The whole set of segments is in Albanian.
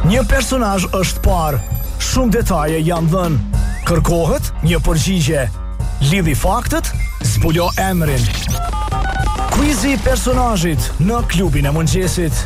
Një personazh është parë, shumë detaje janë dhënë. Kërkohet një përgjigje. Lidhi faktet, zbulo emrin. Quizi i personazhit në klubin e mëngjesit.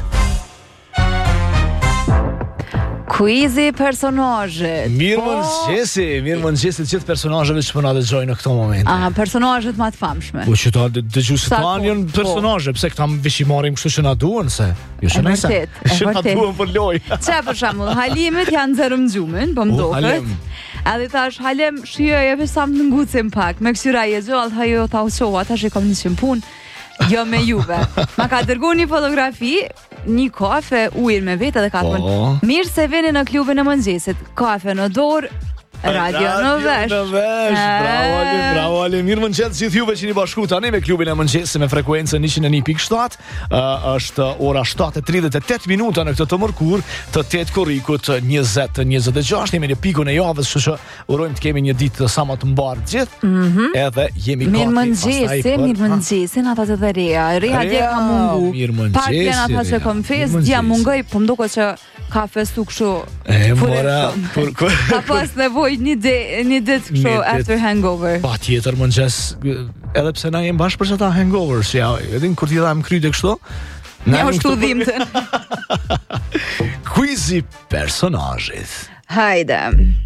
Quizi i personazhit. Mirë mëngjesi të gjithë personazheve që po na dëgjojnë në këtë moment. Personazhet më të famshme. Po që ta dëgjoj se kanë janë personazhe, pse këta veç i marrim kështu që na duan se. Jo që na na duan për lojë. Çfarë për shembull, Halimit janë zërëm gjumin, po më duket. Edhe thash Halim, shijoje veç sa më ngucim pak, me ksyra e gjallë, ajo ta uçova, tash e kam nisur punë. Jo me juve. Ma ka dërguar një fotografi, një kafe, ujë me vetë dhe ka thënë, mirë se vini në klubin e mëngjesit. Kafe në dorë, radio në vesh. Bravo Ali. Mirë mëngjes gjithë juve që jeni bashku tani me klubin e mëngjesit me frekuencën 101.7. Është ora 7:38 minuta në këtë të mërkur të 8 korrikut 2026. Jemi në pikun e javës, kështu që urojmë të kemi një ditë sa më të mbarë gjithë. Edhe jemi gati. Mirë mëngjesin ata të reja. Reja dje ka mungu. Pak janë ata që kam fest, dja mungoj, po më duket që ka festu kështu. Ka pas nevojë një ditë kështu after hangover. Pa tjetër mëngjes, edhe pse na jem bashkë për çata hangovers, ja, edhe kur ti dha më kryte kështu. Ne është udhimtën. Quizi personazhit. Hajde.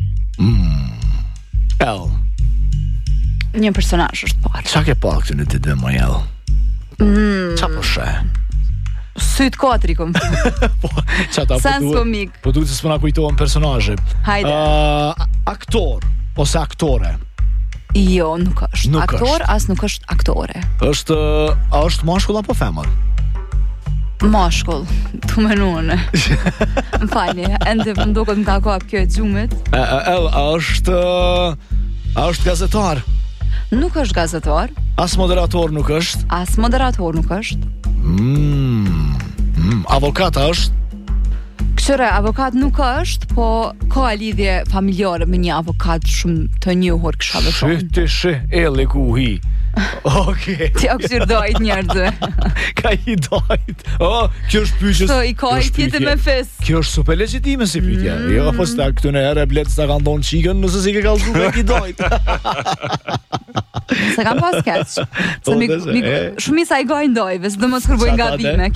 El. Një personazh është parë. Çka ke pa këtu në ditë më el? Çfarë po shë? Syt katri kom. Po, çata Sens komik. Po duhet të s'po na kujtohen personazhe. Hajde. Aktor ose aktore. Jo, nuk është. Aktor as nuk është aktore. Është mashkull apo femër? Mashkull, tu menuane. Më falni, ende më duket më ka kap kjo e xhumit. A është gazetar? Nuk është gazetar. As moderator nuk është? As moderator nuk është. Avokat është? Këshire, avokat nuk është, po ka lidhje familjare me një avokat shumë të njohur kësha dhe thonë. Shi, ele ku hi. Okej. Ti aksyr dojt njerëzve. Ka i dojt. Kjo është pyetjes. So, i ka i tjetë me fes. Kjo është super legjitime si pyetje. Jo, po sta këtu në herë blet sta kanë thonë çikën, nëse si ke kallzu me i dojt. Se kam pas keq. Shumica i gojnë dojve, së do mos kërvojnë gabime.